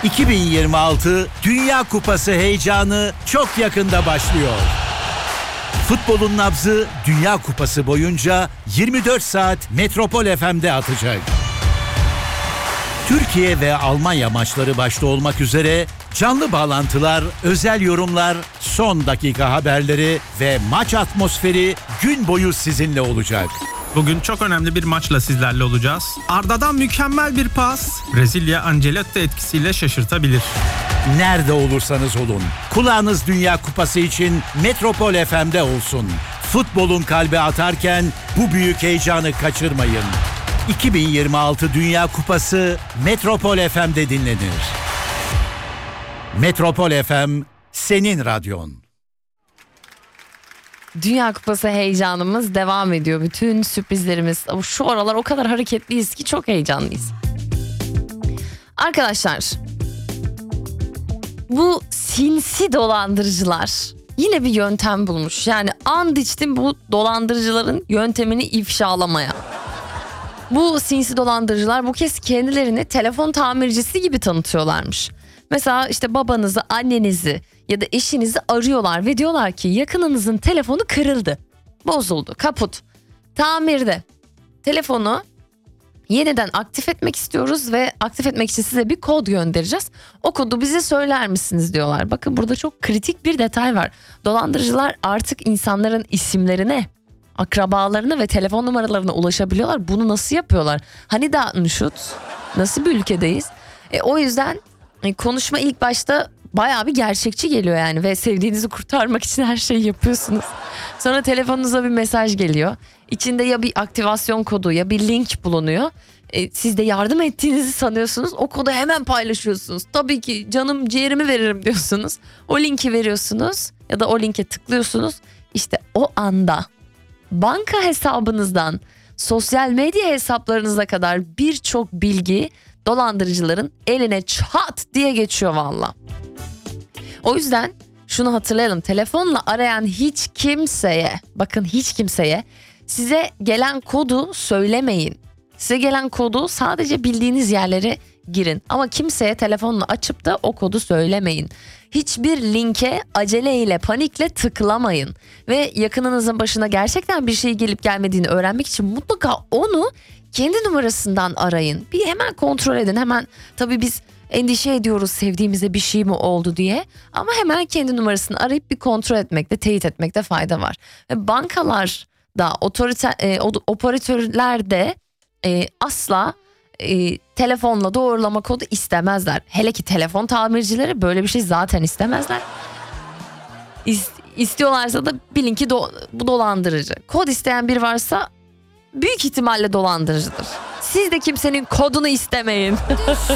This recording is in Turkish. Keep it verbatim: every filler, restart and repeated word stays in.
iki bin yirmi altı Dünya Kupası heyecanı çok yakında başlıyor. Futbolun nabzı Dünya Kupası boyunca yirmi dört saat Metropol F M'de atacak. Türkiye ve Almanya maçları başta olmak üzere canlı bağlantılar, özel yorumlar, son dakika haberleri ve maç atmosferi gün boyu sizinle olacak. Bugün çok önemli bir maçla sizlerle olacağız. Arda'dan mükemmel bir pas. Brezilya Ancelotti etkisiyle şaşırtabilir. Nerede olursanız olun, kulağınız Dünya Kupası için Metropol F M'de olsun. Futbolun kalbi atarken bu büyük heyecanı kaçırmayın. iki bin yirmi altı Dünya Kupası Metropol F M'de dinlenir. Metropol F M, senin radyon. Dünya Kupası heyecanımız devam ediyor. Bütün sürprizlerimiz. Şu aralar o kadar hareketliyiz ki çok heyecanlıyız. Arkadaşlar, bu sinsi dolandırıcılar yine bir yöntem bulmuş. Yani and içtim bu dolandırıcıların yöntemini ifşalamaya. Bu sinsi dolandırıcılar bu kez kendilerini telefon tamircisi gibi tanıtıyorlarmış. Mesela işte babanızı, annenizi ya da eşinizi arıyorlar ve diyorlar ki yakınınızın telefonu kırıldı, bozuldu, kaput, tamirde. Telefonu yeniden aktif etmek istiyoruz ve aktif etmek için size bir kod göndereceğiz. O kodu bize söyler misiniz diyorlar. Bakın burada çok kritik bir detay var. Dolandırıcılar artık insanların isimlerine, akrabalarına ve telefon numaralarına ulaşabiliyorlar. Bunu nasıl yapıyorlar? Hani daha nüşut? Nasıl bir ülkedeyiz? E, o yüzden e, konuşma ilk başta bayağı bir gerçekçi geliyor yani ve sevdiğinizi kurtarmak için her şeyi yapıyorsunuz. Sonra telefonunuza bir mesaj geliyor. İçinde ya bir aktivasyon kodu ya bir link bulunuyor. E, siz de yardım ettiğinizi sanıyorsunuz. O kodu hemen paylaşıyorsunuz. Tabii ki canım ciğerimi veririm diyorsunuz. O linki veriyorsunuz ya da o linke tıklıyorsunuz. İşte o anda banka hesabınızdan sosyal medya hesaplarınıza kadar birçok bilgi dolandırıcıların eline çat diye geçiyor valla. O yüzden şunu hatırlayalım. Telefonla arayan hiç kimseye, bakın hiç kimseye size gelen kodu söylemeyin. Size gelen kodu sadece bildiğiniz yerlere girin. Ama kimseye telefonla açıp da o kodu söylemeyin. Hiçbir linke aceleyle, panikle tıklamayın. Ve yakınınızın başına gerçekten bir şey gelip gelmediğini öğrenmek için mutlaka onu kendi numarasından arayın. Bir hemen kontrol edin. Hemen tabii biz endişe ediyoruz sevdiğimize bir şey mi oldu diye. Ama hemen kendi numarasını arayıp bir kontrol etmekte, teyit etmekte fayda var. Ve bankalar da, otorite, e, operatörler de e, asla e, telefonla doğrulama kodu istemezler. Hele ki telefon tamircileri böyle bir şey zaten istemezler. İst, istiyorlarsa da bilin ki do, bu dolandırıcı. Kod isteyen biri varsa büyük ihtimalle dolandırıcıdır. Siz de kimsenin kodunu istemeyin.